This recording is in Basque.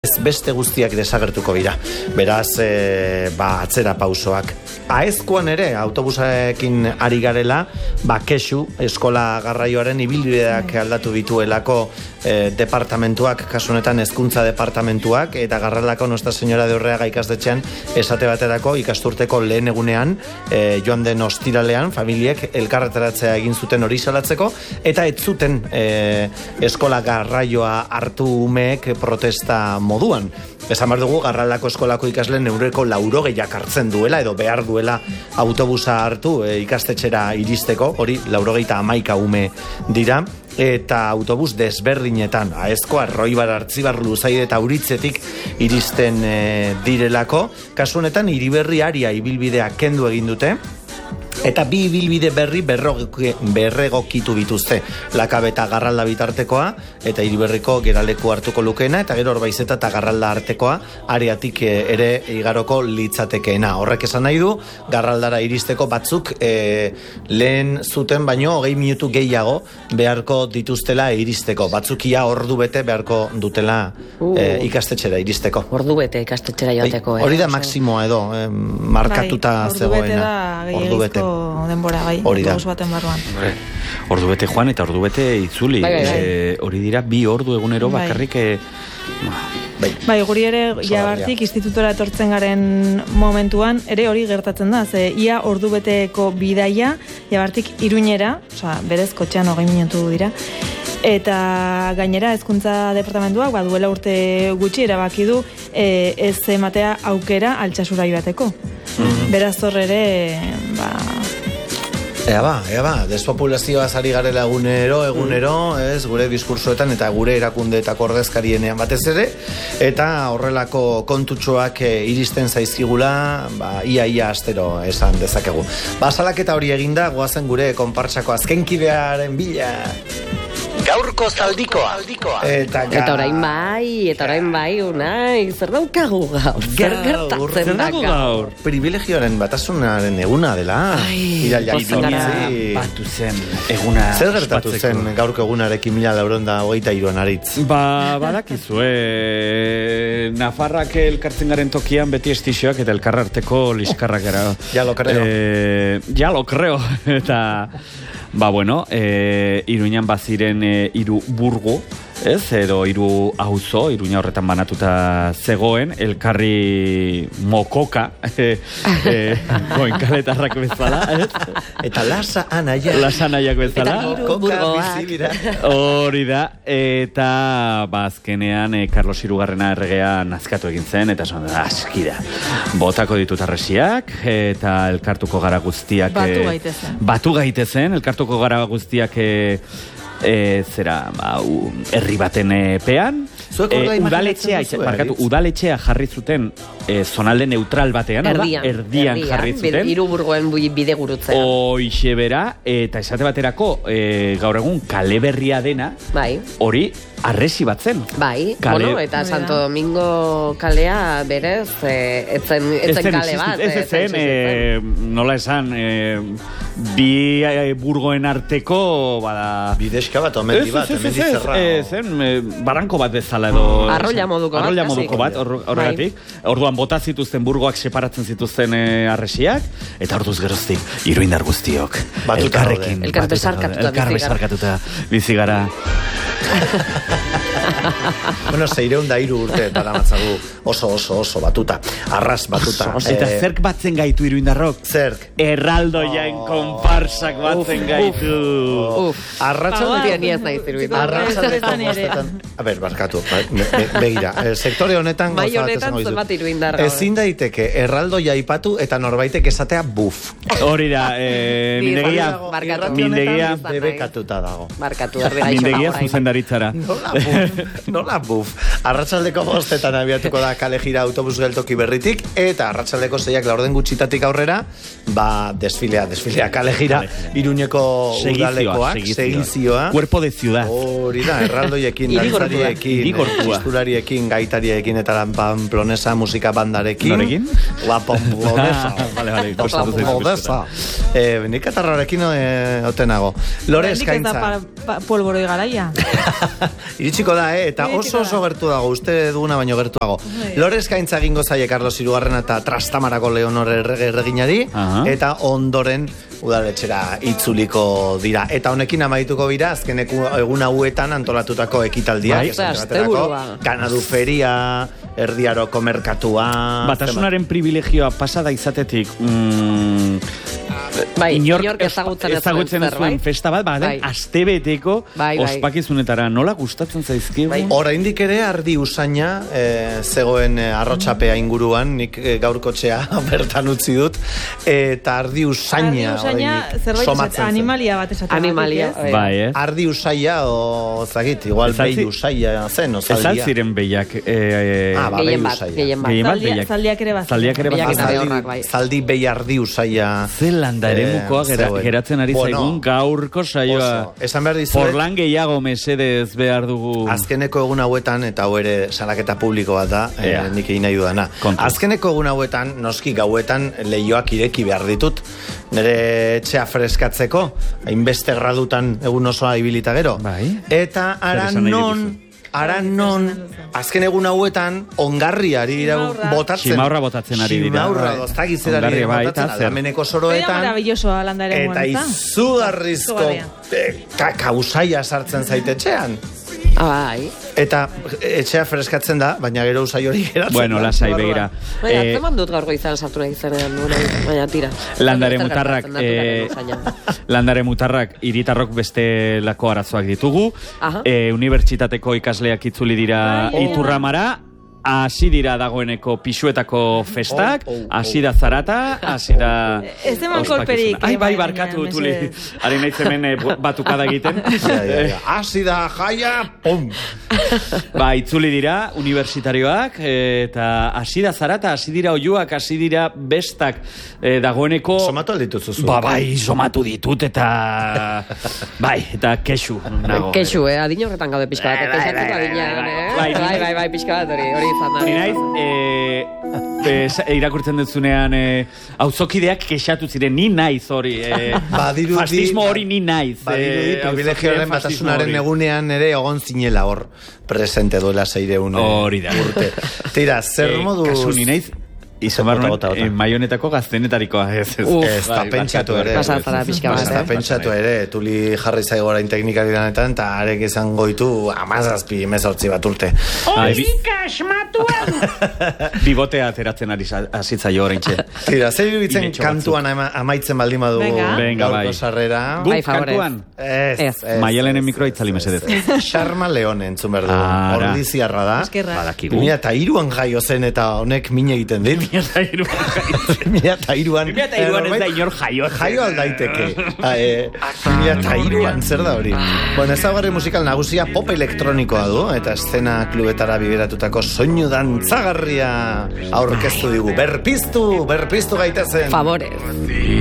beste guztiak desagertuko dira. Beraz, atzera pausoak. Aezkoan ere, autobusarekin ari garela, kexu, eskola garraioaren ibilbideak aldatu dituelako departamentuak, kasunetan hezkuntza departamentuak, eta Garralako Nuestra Señora de Orreaga ikastetxean esate baterako ikasturteko lehen egunean, joan den ostiralean, familiek elkarretaratzea egin zuten hori salatzeko, eta ez zuten eskola garraioa hartu umeek protesta moduan. Esan behar dugu, Garralako eskolako ikasleen eureko 80 hartzen duela, edo behar duela autobusa hartu ikastetxera iristeko, hori 91 ume dira, eta autobus desberdinetan, Aezkoa, Arroibar, Artzibar, Luzaide eta Uritzetik iristen direlako. Kasu honetan, Iriberri aria ibilbidea kendu egin dute, eta bi ibilbide berri berregokitu bituzte. Lakabe eta Garralda bitartekoa, eta Iriberriko geraleku hartuko lukeena, eta gero Orbaizeta eta Garralda artekoa, areatik ere igaroko litzatekeena. Horrek esan nahi du, Garraldara iristeko batzuk lehen zuten baino 20 minutu gehiago beharko dituztela iristeko. Batzuk ia ordu bete beharko dutela ikastetxera iristeko. Ordu bete ikastetxera joateko. Hori da maksimoa edo, markatuta zegoena. Ordu bete denbora, autobus baten barruan. Ordu bete joan eta ordu bete itzuli. Hori dira 2 ordu egunero bakarrik... Guri ere Jabartik institutora etortzen garen momentuan ere hori gertatzen da, ze ia ordu beteko bidaia Jabartik Iruñera, berez kotxean 20 minutu dira, eta gainera hezkuntza departamentuak duela urte gutxi erabaki du ez ematea aukera Altsasura joateko. Beraz hor ere Ea despopulazioaz ari garela egunero, ez, gure diskursoetan eta gure erakundeetako ordezkarienean batez ere, eta horrelako kontutxoak iristen zaizkigula, ia astero esan dezakegu. Salaketa hori eginda, goazen gure konpartsako azkenkidearen bila. Gaurko zaldikoa. Eta orain bai, unai, zer daukagu gaur? Zer gertatzen da gaur? Privilegioaren batasunaren eguna dela. Batu zen eguna. Zer gertatu zen gaurko egunarekin 1923 aritz? Badakizue, Nafarrak elkartzen garen tokian beti estixoak eta elkarrarteko liskarrak gara. Ya lo creo. Eta... Iruñan baziren 3 burgo, ez, edo 3 auzo, Iruña horretan banatuta zegoen, elkarri mokoka, goenkaletarrak bezala, ez? Eta lasa anaiak bezala. Eta burgoak. Hori da, eta azkenean Carlos Hirugarrena erregea nazkatu egin zen, eta esan da, askida. Botako ditut arresiak, eta elkartuko gara guztiak... Batu gaitezen, elkartuko gara guztiak... herri baten pean, udaletxea jarri zuten zonalde neutral batean, erdian jarri zuten, 3 burgoen bide gurutzea. Hoixe bera, eta esate baterako gaur egun kale berria dena, hori arresi bat zen. Eta Santo Domingo kalea berez, etzen kale bat. Ez zen, nola esan, bi burgoen arteko, bideska bat, omendi bat, hemendi zerra. Zen, baranko bat bezala edo... Arroila moduko bat, horregatik. Orduan bota zituzten burgoak separatzen zituzten arresiak, eta orduz geroztik, iruindar guztiok. Elkarrekin. Elkarbesarkatuta bizigara. 603 urte daramatzagu oso batuta, arras batuta. Eta zerk batzen gaitu Iruindarrok? Zerk? Erraldoiaen konparsak batzen gaitu. Barkatu, begira, sektore honetan ezin daiteke erraldoia aipatu eta norbaitek esatea buf. Hori da, mindegia bebekatuta dago. Mindegia zuzendaritzara. Nola buf. Arratsaldeko 5 abiatuko da kale jira autobus geltoki berritik, eta arratsaldeko 6 laurden gutxitatik aurrera, desfilea kale jira Iruñeko udalekoak, segizioa. Cuerpo de ciudad. Hori da, erraldoiekin, dantzariekin, istulariekin, gaitariekin eta pamplonesa musika bandarekin. Norekin? La pamplonesa. Vale. Pamplonesa. Nik atarrarekin otenago. Lore eskaintza. Nik ez da polvoroi garaia. Iritsiko da, eta oso gertu dago, uste duguna baino gertuago. Lore eskaintza egingo zaie Carlos Hirugarren eta Trastamarako Leonor erreginari, eta ondoren udaletxera itzuliko dira. Eta honekin amaituko bira, azkeneko egun hauetan antolatutako ekitaldiak. Ganadu feria, Erdiaroko merkatua... Batasunaren privilegioa pasada izatetik... inork ezagutzen ez zuen festa bat, astebeteko ospakizunetara nola gustatzen zaizkigu? Oraindik ere ardi usaina zegoen arrotsapea inguruan, nik gaurkotxea bertan utzi dut, eta ardi usaina zerbait animalia bat esaten. Ardi usaia o zagit, igual behi usaia zen, o zaldia. Ez altziren behiak. Gehien bat. Zaldiak ere bat. Zaldi behi ardi usaia. Zelanda ere mukoa geratzen ari zaigun gaurko saioa. Esan behar dizuet. Porlan gehiago mesedez behar dugu. Azkeneko egun hauetan, eta hau ere salaketa publiko bat da, nik egin nahi dudana. Azkeneko egun hauetan, noski gauetan leioak ireki behar ditut. Nire etxea freskatzeko, hainbeste gradutan egun osoa ibilita gero. Eta ara non, azken egun hauetan, ongarriari botatzen. Ximaurra botatzen ari dira. Ximaurra doztagizerari botatzen, aldameneko soroetan. Eta izugarrizko kausaia sartzen zaitetxean. Eta etxea freskatzen da, baina gero usai hori geratzen. Bueno, lasai begira. Zeman dut gaurko izan sartu nahi izanean, baina tira. Landare mutarrak hiritarrok beste lako arazoak ditugu. Unibertsitateko ikasleak itzuli dira Iturramara. Hasi dira dagoeneko pisuetako festak, hasi da zarata, hasi da... Ez eman kolperik. Bai, barkatu, tuli. Ari nahi zemen batukada egiten. Hasi da jaia, pum! Itzuli dira, universitarioak, eta hasi da zarata, hasi dira oiuak, hasi dira bestak dagoeneko... Somatu alditut zuzu. Somatu ditut, eta... eta kexu. Kexu, adin horretan gaude pixka bat. Bai, pixka bat hori. Ni naiz, irakurtzen dutzunean auzokideak kexatu ziren, ni naiz hori. Fascismo hori ni naiz. Badirudi, privilegioaren batasunaren egunean ere egon zinela hor presente duela 600 urte. Tira, zer moduz... Kasu ni naiz, maionetako gaztenetarikoa. Ez da pentsatu ere. Pentsatu ere, tuli jarri zaigo orain teknikari lanetan, eta arek izan goitu 17-18 bat urte. Oizika asmatua! Bibotea ateratzen ari azitzaio orain txe. Tira, zer iruditzen kantuan amaitzen baldin badugu gaurko sarrera. Guk kantuan? Ez. Maialenen mikroa itzali mesedez. Charma Leone entzun behar dugu. Ordiziarra da. 2003an jaio zen eta honek min egiten dit. 2003an ez da inor jaio aldaiteke 2003an zer da hori. Bueno, ezaugarri musikal nagusia pop elektronikoa du, eta eszena klubetara biberatutako soinu dantzagarria aurkeztu digu. Berpiztu gaitezen Favorez.